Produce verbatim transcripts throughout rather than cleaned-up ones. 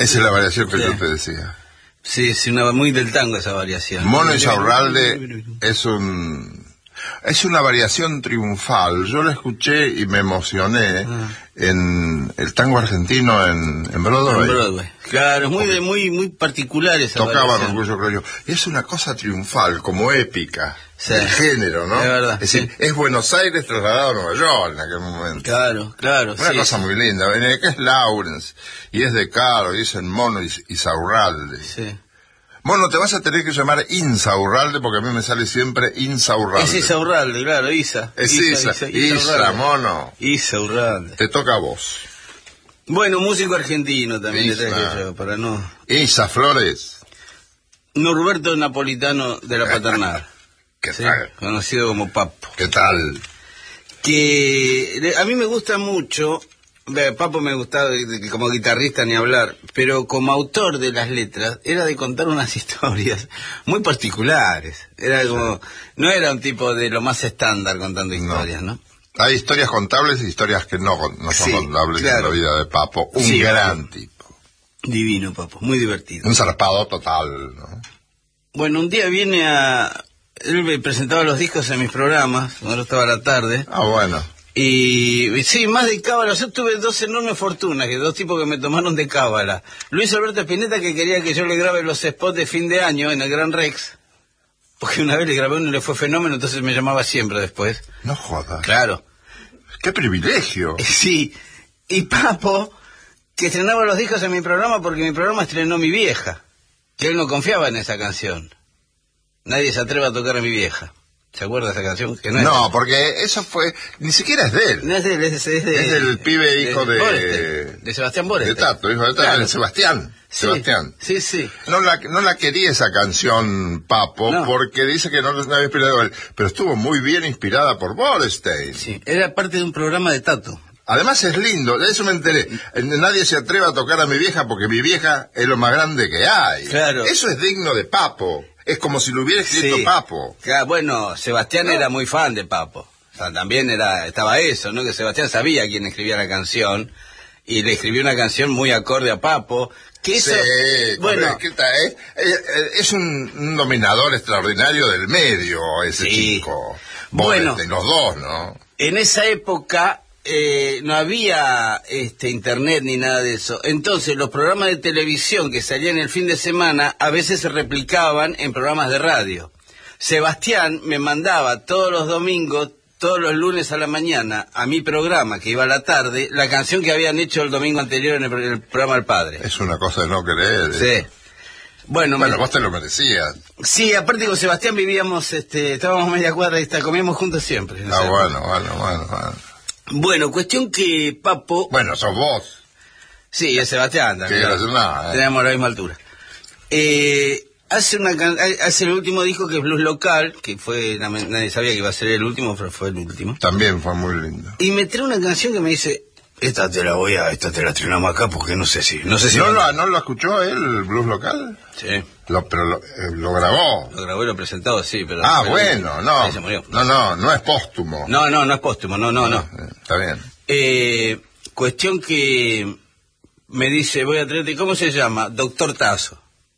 Esa es la variación que sí. yo te decía. Sí, es una muy del tango esa variación. Mono Insaurralde es un... Es una variación triunfal. Yo la escuché y me emocioné ah. en el tango argentino en, en Broadway. En Broadway. Claro, es muy, de, muy, muy particular esa Tocaban variación. Orgullo Criollo. Es una cosa triunfal, como épica. Sí. El género, ¿no? Es verdad. Es decir, sí. es Buenos Aires trasladado a Nueva York en aquel momento. Claro, claro. Una sí, cosa sí. muy linda. En el que es Lawrence, y es de Caro, y es en Mono Insaurralde. Sí. Mono, te vas a tener que llamar Insaurralde porque a mí me sale siempre Insaurralde. Es Insaurralde, claro, Isa. Es Isa, Isa, Isa, Isa Mono. Insaurralde. Te toca a vos. Bueno, músico argentino también Isa. le traje yo, para no... Isa Flores. Norberto Napolitano de la Paternal. ¿Qué ¿sí? tal? Conocido como Papo. ¿Qué tal? Que a mí me gusta mucho... Papo me gustaba como guitarrista ni hablar, pero como autor de las letras era de contar unas historias muy particulares. Era como, no era un tipo de lo más estándar contando historias, ¿no? ¿no? Hay historias contables y historias que no, no son sí, contables claro. en la vida de Papo. Un sí, gran Papo. tipo. Divino, Papo, muy divertido. Un zarpado total, ¿no? Bueno, un día viene a... Él me presentaba los discos en mis programas, cuando estaba a la tarde. Ah, bueno. Y sí, más de cábala. Yo tuve dos enormes fortunas, que dos tipos que me tomaron de cábala. Luis Alberto Spinetta, que quería que yo le grabe los spots de fin de año en el Gran Rex, porque una vez le grabé uno y le fue fenómeno, entonces me llamaba siempre después. No jodas. Claro. ¡Qué privilegio! Sí. Y Papo, que estrenaba los discos en mi programa porque mi programa estrenó Mi Vieja, que él no confiaba en esa canción. Nadie se atreve a tocar a Mi Vieja. ¿Se acuerda de esa canción? Que no, es no de... porque eso fue... Ni siquiera es de él. No es de él, es, es, de, es del pibe hijo de... De, de Sebastián Boreste. De Tato, hijo de Tato, claro. de Sebastián. Sí, Sebastián. Sí, sí. No la, no la quería esa canción, Papo, no. porque dice que no la había inspirado él. Pero estuvo muy bien inspirada por Borestein. Sí, era parte de un programa de Tato. Además es lindo, de eso me enteré. Nadie se atreve a tocar a Mi Vieja porque Mi Vieja es lo más grande que hay. Claro. Eso es digno de Papo. Es como si lo hubiera escrito sí. Papo. Claro, bueno, Sebastián no. era muy fan de Papo. O sea, también era estaba eso, ¿no? Que Sebastián sabía quién escribía la canción y le escribió una canción muy acorde a Papo. Que eso, sí, bueno, escrita, ¿eh? Es un, un dominador extraordinario del medio, ese sí. chico. Bueno, de los dos, ¿no? En esa época... Eh, no había este internet ni nada de eso. Entonces los programas de televisión que salían el fin de semana a veces se replicaban en programas de radio. Sebastián me mandaba todos los domingos, todos los lunes a la mañana, a mi programa, que iba a la tarde, la canción que habían hecho el domingo anterior en el, en el programa del padre. Es una cosa de no creer. Sí. ¿eh? Bueno, bueno me... vos te lo merecías. Sí, aparte con Sebastián vivíamos, este, estábamos media cuadra y está, comíamos juntos siempre. Ah, bueno, bueno, bueno, bueno. Bueno, cuestión que Papo... Bueno, sos vos. Sí, es Sebastián también. Sí, claro. Nada, eh. Tenemos la misma altura. Eh, hace una hace el último disco que es Blues Local, que fue nadie sabía que iba a ser el último, pero fue el último. También fue muy lindo. Y me trae una canción que me dice, esta te la voy a, esta te la estrenamos acá porque no sé si, no sé si. ¿No, lo, ¿no lo escuchó él, el Blues Local? Sí. Lo, pero lo, eh, lo grabó. Lo grabó y lo presentado, sí, pero... Ah, pero, bueno, no. Ahí se murió. No, no, no es póstumo. No, no, no es póstumo, no, no, no. no. Está bien. Eh, cuestión que me dice, voy a traerte, ¿cómo se llama? Doctor Tazo.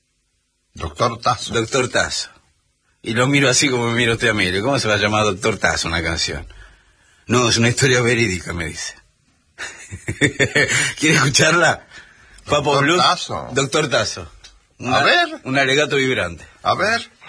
Doctor Tazo. Doctor Tazo. Y lo miro así como me mira usted a mí. ¿Cómo se va a llamar Doctor Tazo una canción? No, es una historia verídica, me dice. ¿Quiere escucharla? Papo Doctor Blues. Tazo. Doctor Tazo. Una, a ver. Un alegato vibrante. A ver.